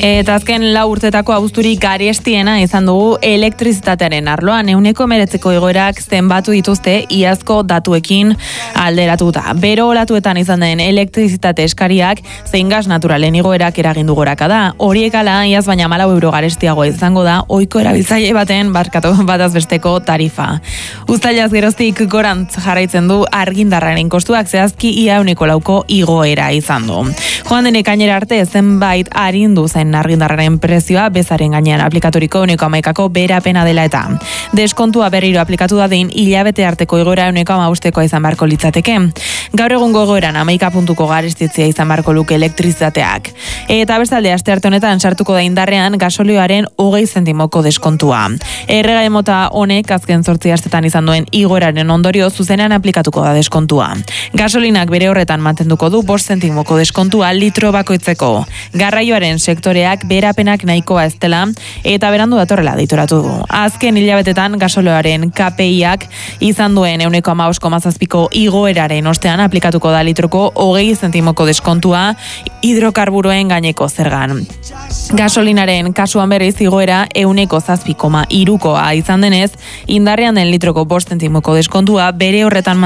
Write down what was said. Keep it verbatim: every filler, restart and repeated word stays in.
Eta azken lau urtetako abuzturik garestiena izan dugu elektrizitatearen arloan. Ehuneko hemeretziko igoerak zenbatu dituzte iazko datuekin alderatuta. Bero olatuetan izan den elektrizitate eskariak zein gas naturalen igoerak eragin du gorakada. Horiek ala, iaz baina malau euro garestiago izango da ohiko erabiltzaile baten barkatu bataz besteko tarifa. Uztailaz geroztik gorantz jarraitzen du argindarraren kostuak zehazki ia ehuneko lauko igoera izan du. Joan den ekainera arte zenbait arindu zen argindarraren prezioa bezaren gainean aplikaturiko ehuneko hamaikako berapena dela eta deskontua berriro aplikatu da dein hilabete arteko igoera ehuneko hamabostekoa izan beharko litzateke. Gaur egungo egoeran hamaika puntuko garestitzea izan beharko luke elektrizitateak. Eta bestalde astearte honetan sartuko da indarrean gasolioaren hogei zentimoko deskontua. Erregai mota honek azken zortzi astetan izan duen igoeraren ondorio zuzenean aplikatuko da deskontua. Gasolinak bere horretan mantenduko du bost zentimoko deskontua litro bakoitzeko. Garraioaren sektoreak berapenak nahikoa ez dela eta berandu datorrela deitoratu du. Azken hilabetetan gasolioaren K P I-ak izan duen ehuneko hamabost koma zazpiko igoeraren ostean aplikatuko da litroko hogei zentimoko deskontua hidrokarburoen gaineko zergan. Gasolinaren kasuan berriz igoera ehuneko zazpi koma hirukoa izan denez, indarrean den litroko bost zentimoko deskontua bere horretan